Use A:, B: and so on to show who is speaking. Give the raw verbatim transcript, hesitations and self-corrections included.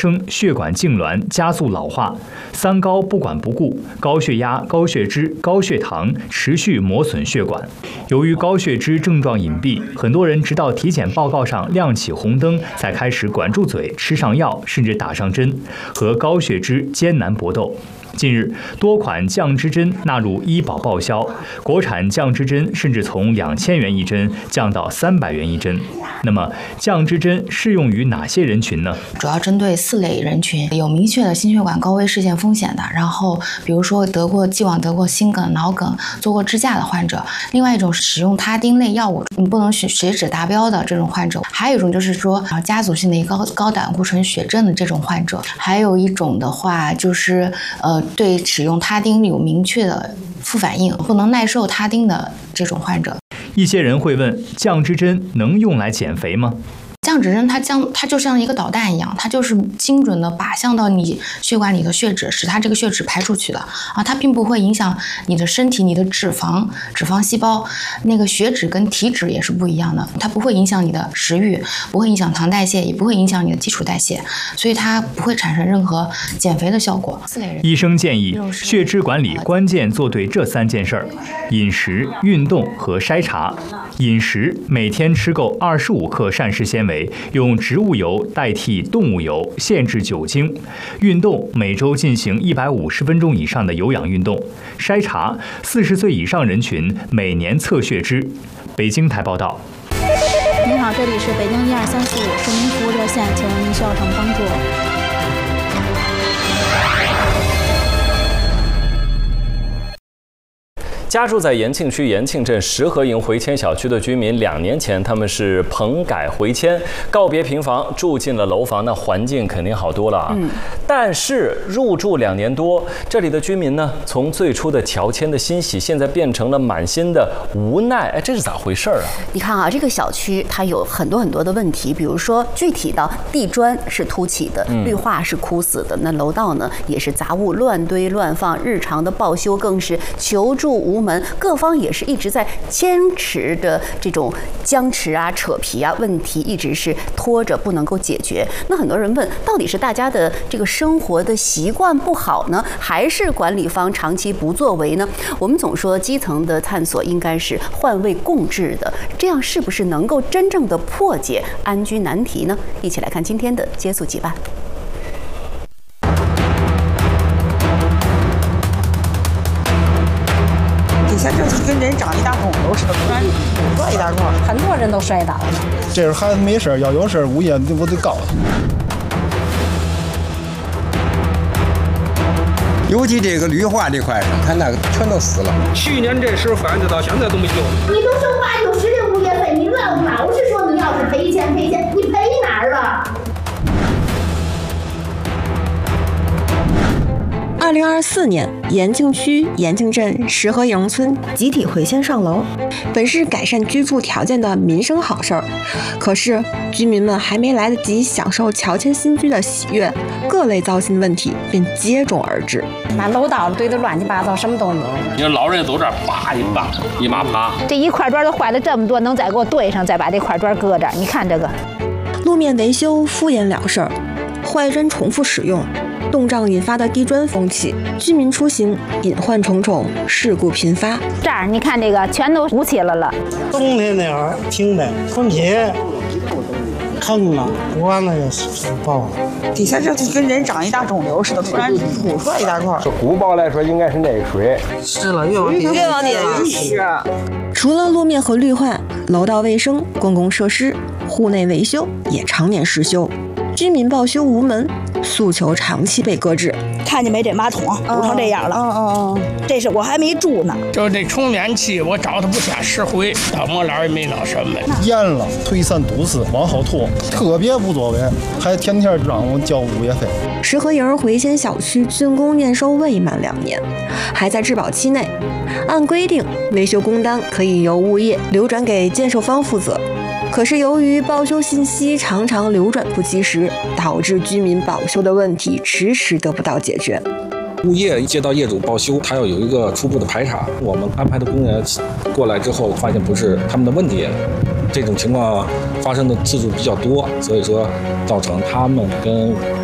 A: 生血管痉挛，加速老化。三高不管不顾，高血压、高血脂、高血糖持续磨损血管。由于高血脂症状隐蔽，很多人直到体检报告上亮起红灯，才开始管住嘴、吃上药，甚至打上针，和高血脂艰难搏斗。近日，多款降脂针纳入医保报销，国产降脂针甚至从两千元一针降到三百元一针。那么，降脂针适用于哪些人群呢？
B: 主要针对四类人群：有明确的心血管高危事件风险的，然后比如说得过既往得过心梗、脑梗、做过支架的患者；另外一种使用他汀类药物，你不能血血脂达标的这种患者；还有一种就是说啊家族性的高高胆固醇血症的这种患者；还有一种的话就是呃。对使用他汀有明确的副反应，不能耐受他汀的这种患者。
A: 一些人会问，降脂针能用来减肥吗？
B: 降脂针它降它就像一个导弹一样，它就是精准的靶向到你血管里的血脂，使它这个血脂排出去的啊，它并不会影响你的身体，你的脂肪脂肪细胞，那个血脂跟体脂也是不一样的，它不会影响你的食欲，不会影响糖代谢，也不会影响你的基础代谢，所以它不会产生任何减肥的效果。四类人，
A: 医生建议血脂管理关键做对这三件事儿：饮食、运动和筛查。饮食每天吃够二十五克膳食纤维，用植物油代替动物油，限制酒精。运动每周进行一百五十分钟以上的有氧运动。筛查四十岁以上人群每年测血脂。北京台报道。
C: 您好，这里是北京一二三四五市民服务热线，请问您需要什么帮助？
D: 家住在延庆区延庆镇石河营回迁小区的居民，两年前他们是棚改回迁，告别平房，住进了楼房，那环境肯定好多了啊。嗯。但是入住两年多，这里的居民呢，从最初的乔迁的欣喜，现在变成了满心的无奈。哎，这是咋回事啊？
E: 你看啊，这个小区它有很多很多的问题，比如说具体到地砖是凸起的，嗯、绿化是枯死的，那楼道呢也是杂物乱堆乱放，日常的报修更是求助无门，各方也是一直在坚持的这种僵持啊、扯皮啊，问题一直是拖着不能够解决。那很多人问，到底是大家的这个生活的习惯不好呢，还是管理方长期不作为呢？我们总说基层的探索应该是换位共治的，这样是不是能够真正的破解安居难题呢？一起来看今天的接速即办。
F: 底下就是跟人长一大肿瘤似的，突然摔一大撞，
G: 很多人都摔倒了。
H: 这时候孩子没事，要有事，物业我得告他。
I: 尤其这个绿化这块上，他那个全都死了。
J: 去年这时候反正到现在都没救。
K: 你都收八九十的物业费，你老老是说你要是赔钱赔钱，你赔哪儿了？
L: 二零二四年，延庆区延庆镇石河营村集体回迁上楼，本是改善居住条件的民生好事儿。可是居民们还没来得及享受乔迁新居的喜悦，各类糟心问题便接踵而至。
G: 那楼道堆得乱七八糟，什么都有。
J: 你说老人走这儿，叭一扒一马爬，
M: 这一块砖都坏了这么多，能再给我堆上，再把这块砖搁这儿？你看这个
L: 路面维修敷衍了事儿，坏砖重复使用。冻胀引发的地砖风气，居民出行隐患重重，事故频发。
M: 这儿你看这个全都糊起来了。
N: 冬天那会儿停的，春天坑了，完了就爆了。
F: 底下就跟人长一大肿瘤似的，突然吐出来一大块。
I: 古报来说，应该是那个水。
F: 是了，越往底越往底是。
L: 除了路面和绿化，楼道卫生、公共设施、户内维修也常年失修，居民报修无门。诉求长期被搁置，
O: 看见没？这马桶堵成这样了。嗯嗯嗯，这是我还没住呢。
J: 就这充电器，我找他不下十回，到末了也没闹什么。
H: 严了，推三堵四，往后拖，特别不作为，还天天让我交物业费。
L: 石河营回迁小区竣工验收未满两年，还在质保期内，按规定维修工单可以由物业流转给建设方负责。可是由于报修信息常常流转不及时，导致居民保修的问题迟迟得不到解决。
P: 物业接到业主报修，他要有一个初步的排查，我们安排的工人过来之后，发现不是他们的问题，这种情况发生的次数比较多，所以说造成他们跟